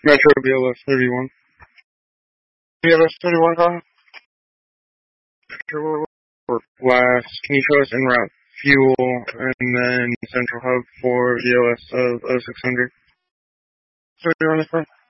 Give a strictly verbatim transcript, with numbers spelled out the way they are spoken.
Metro B L S thirty-one. B L S thirty-one car? Last, can you show us en route fuel and then central hub for B L S of oh six hundred? So you're on the front?